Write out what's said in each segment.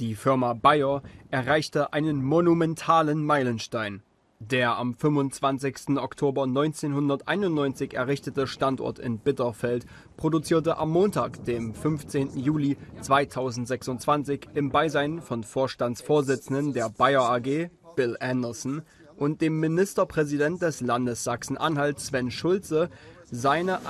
Die Firma Bayer erreichte einen monumentalen Meilenstein. Der am 25. Oktober 1991 errichtete Standort in Bitterfeld produzierte am Montag, dem 15. Juli 2026, im Beisein von Vorstandsvorsitzenden der Bayer AG, Bill Anderson, und dem Ministerpräsident des Landes Sachsen-Anhalt, Sven Schulze, seine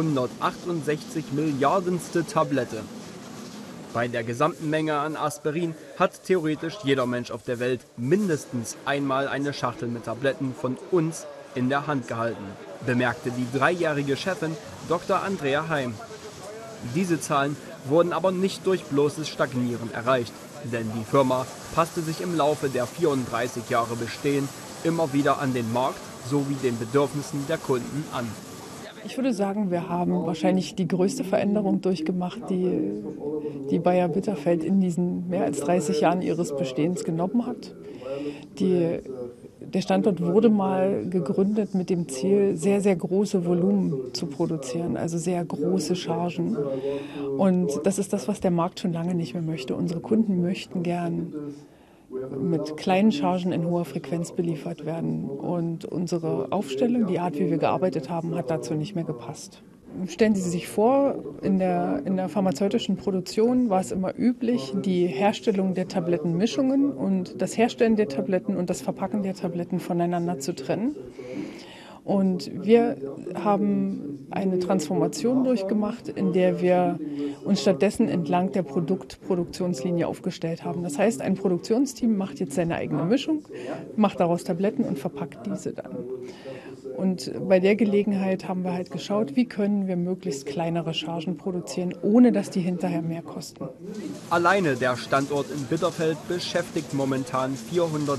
168 Milliardenste Tablette. Bei der gesamten Menge an Aspirin hat theoretisch jeder Mensch auf der Welt mindestens einmal eine Schachtel mit Tabletten von uns in der Hand gehalten, bemerkte die 3-jährige Chefin Dr. Andrea Heim. Diese Zahlen wurden aber nicht durch bloßes Stagnieren erreicht, denn die Firma passte sich im Laufe der 34 Jahre Bestehen immer wieder an den Markt sowie den Bedürfnissen der Kunden an. Ich würde sagen, wir haben wahrscheinlich die größte Veränderung durchgemacht, die Bayer Bitterfeld in diesen mehr als 30 Jahren ihres Bestehens genommen hat. Der Standort wurde mal gegründet mit dem Ziel, sehr, sehr große Volumen zu produzieren, also sehr große Chargen. Und das ist das, was der Markt schon lange nicht mehr möchte. Unsere Kunden möchten gern mit kleinen Chargen in hoher Frequenz beliefert werden. Und unsere Aufstellung, die Art, wie wir gearbeitet haben, hat dazu nicht mehr gepasst. Stellen Sie sich vor, in der pharmazeutischen Produktion war es immer üblich, die Herstellung der Tablettenmischungen und das Herstellen der Tabletten und das Verpacken der Tabletten voneinander zu trennen. Und wir haben eine Transformation durchgemacht, in der wir uns stattdessen entlang der Produktionslinie aufgestellt haben. Das heißt, ein Produktionsteam macht jetzt seine eigene Mischung, macht daraus Tabletten und verpackt diese dann. Und bei der Gelegenheit haben wir halt geschaut, wie können wir möglichst kleinere Chargen produzieren, ohne dass die hinterher mehr kosten. Alleine der Standort in Bitterfeld beschäftigt momentan 400